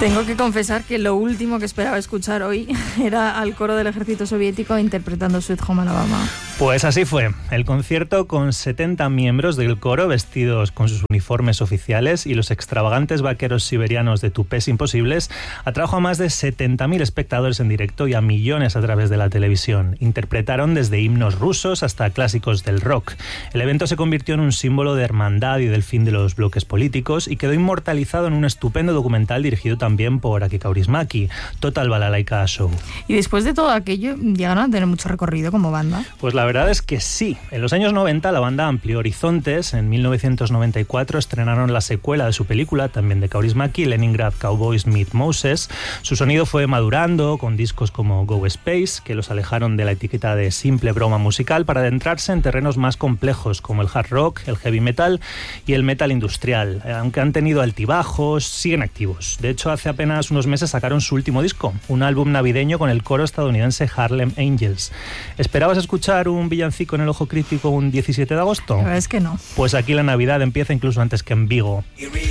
Tengo que confesar que lo último que esperaba escuchar hoy era al coro del ejército soviético interpretando Sweet Home Alabama. Pues así fue. El concierto, con 70 miembros del coro vestidos con sus uniformes oficiales y los extravagantes vaqueros siberianos de tupés imposibles, atrajo a más de 70.000 espectadores en directo y a millones a través de la televisión. Interpretaron desde himnos rusos hasta clásicos del rock. El evento se convirtió en un símbolo de hermandad y del fin de los bloques políticos y quedó inmortalizado en un estupendo documental dirigido también por Aki Kaurismäki, Total Balalaika Show. Y después de todo aquello, ¿llegaron a tener mucho recorrido como banda? Pues la verdad es que sí. En los años 90 la banda amplió horizontes. En 1994 estrenaron la secuela de su película, también de Kaurismäki, Leningrad Cowboys Meet Moses. Su sonido fue madurando con discos como Go Space, que los alejaron de la etiqueta de simple broma musical para adentrarse en terrenos más complejos como el hard rock, el heavy metal y el metal industrial. Aunque han tenido altibajos, siguen activos. De hecho, hace apenas unos meses sacaron su último disco, un álbum navideño con el coro estadounidense Harlem Angels. ¿Esperabas escuchar un villancico en el Ojo Crítico un 17 de agosto? La verdad es que no. Pues aquí la Navidad empieza incluso antes que en Vigo.